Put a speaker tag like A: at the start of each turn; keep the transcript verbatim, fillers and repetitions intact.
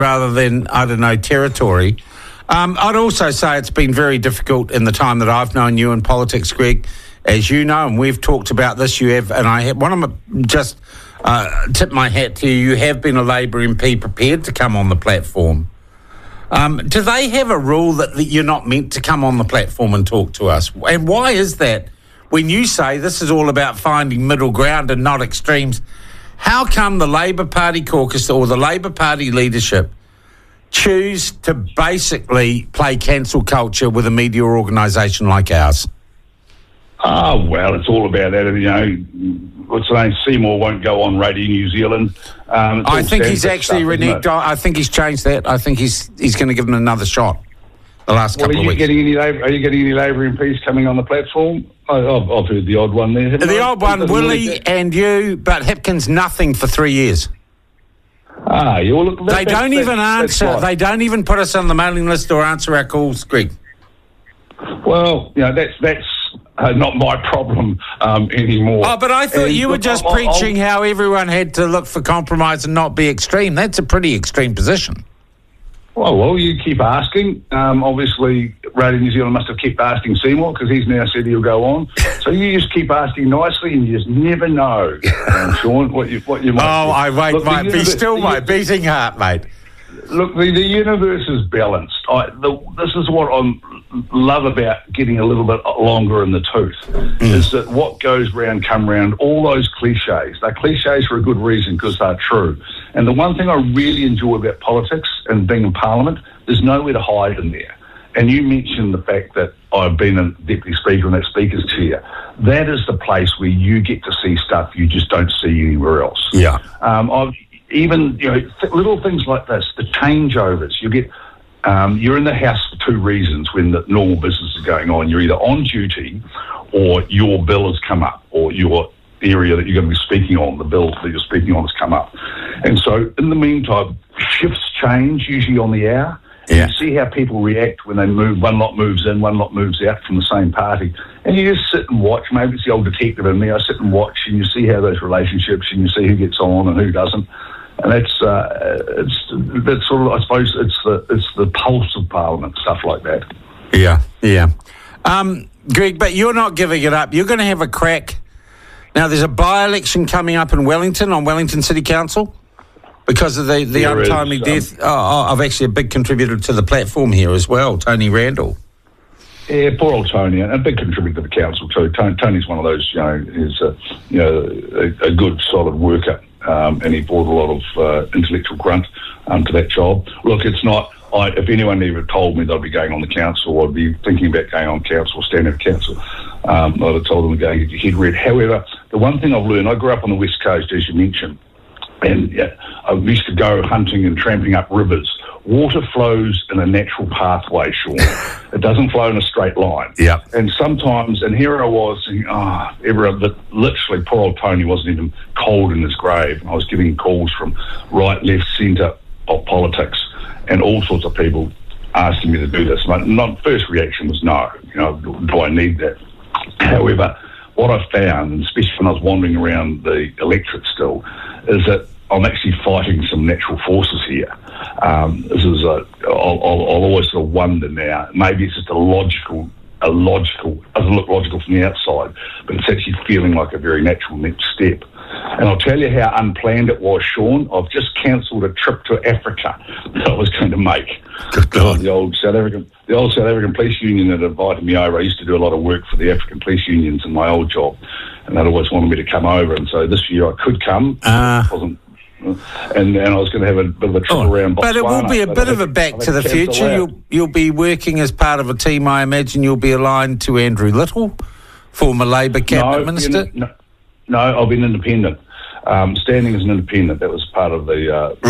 A: rather than, I don't know, territory. Um, I'd also say it's been very difficult in the time that I've known you in politics, Greg. As you know, and we've talked about this, you have, and I have, one of my, just uh, tip my hat to you, you have been a Labour M P prepared to come on the platform. Um, do they have a rule that, that you're not meant to come on the platform and talk to us? And why is that? When you say this is all about finding middle ground and not extremes, how come the Labour Party caucus or the Labour Party leadership choose to basically play cancel culture with a media organisation like ours?
B: Oh, well, it's all about that. You know, what's the name? Seymour won't go on Radio New Zealand. Um,
A: I think he's actually reneged. I think he's changed that. I think he's he's going to give them another shot. The last
B: well,
A: couple
B: are you
A: of weeks.
B: Getting any Labour, are you getting any Labour M Ps coming on the platform? I, I've, I've heard the odd one there.
A: The
B: I?
A: odd one, Willie and you, but Hipkins nothing for three years.
B: Ah, you all look. That,
A: they don't even answer.
B: Right.
A: They don't even put us on the mailing list or answer our calls, Greg.
B: Well, you know that's that's uh, not my problem um, anymore.
A: Oh, but I thought
B: and
A: you were
B: look,
A: just
B: I'll,
A: preaching
B: I'll,
A: how everyone had to look for compromise and not be extreme. That's a pretty extreme position.
B: Well, well, you keep asking. Um, obviously, Radio New Zealand must have kept asking Seymour because he's now said he'll go on. So you just keep asking nicely, and you just never know, um, Sean, what you what you might.
A: Oh,
B: do.
A: I wait,
B: Look,
A: mate. Be
B: universe,
A: still,
B: the,
A: my beating heart, mate.
B: Look, the, the universe is balanced. I, the, this is what I love about getting a little bit longer in the tooth, mm. is that what goes round come round. All those cliches, they're cliches for a good reason because they're true. And the one thing I really enjoy about politics and being in Parliament, there's nowhere to hide in there. And you mentioned the fact that I've been a deputy speaker in that speaker's chair. That is the place where you get to see stuff you just don't see anywhere else.
A: Yeah.
B: Um, I've even, you know, th- little things like this, the changeovers. You get, um, you're in the house for two reasons when the normal business is going on. You're either on duty or your bill has come up or your area that you're going to be speaking on, the bill that you're speaking on has come up. And so in the meantime, shifts change, usually on the hour.
A: Yeah.
B: You see how people react when they move, one lot moves in, one lot moves out from the same party. And you just sit and watch. Maybe it's the old detective in me. I sit and watch and you see how those relationships and you see who gets on and who doesn't. And that's, uh, it's, that's sort of, I suppose, it's the, it's the pulse of Parliament, stuff like that.
A: Yeah, yeah. Um, Greg, but you're not giving it up. You're going to have a crack. Now, there's a by-election coming up in Wellington on Wellington City Council because of the, the
B: There
A: untimely
B: is,
A: death um, oh, of actually a big contributor to the platform here as well, Tony Randall.
B: Yeah, poor old Tony, and a big contributor to the council too. Tony, Tony's one of those, you know, is a, you know, a, a good, solid worker, um, and he brought a lot of uh, intellectual grunt um, to that job. Look, it's not. I, if anyone ever told me that I'd be going on the council, I'd be thinking about going on council, standing at council. Um, I'd have told them to go and get your head read. However, the one thing I've learned, I grew up on the West Coast, as you mentioned, and yeah, I used to go hunting and tramping up rivers. Water flows in a natural pathway, Sean. It doesn't flow in a straight line.
A: Yeah.
B: And sometimes, and here I was thinking, oh, ever, literally, poor old Tony wasn't even cold in his grave. I was getting calls from right, left, centre of politics and all sorts of people asking me to do this. My not, first reaction was no, you know, do I need that? However, what I found, and especially when I was wandering around the electorate still, is that I'm actually fighting some natural forces here. Um, this is a, I'll, I'll, I'll always sort of wonder now, maybe it's just a logical, a logical, doesn't look logical from the outside, but it's actually feeling like a very natural next step. And I'll tell you how unplanned it was, Sean. I've just cancelled a trip to Africa that I was going to make.
A: Good God.
B: The old South African, the old South African Police Union had invited me over. I used to do a lot of work for the African police unions in my old job, and they'd always wanted me to come over. And so this year I could come.
A: Uh,
B: it wasn't. And, and I was going to have a bit of a trip
A: oh,
B: around Botswana.
A: But it will be a bit of a back to the future. You'll, you'll be working as part of a team, I imagine. You'll be aligned to Andrew Little, former Labour Cabinet
B: no,
A: Minister.
B: No, no, I've been independent. Um, standing as an independent, that was part of the... Uh,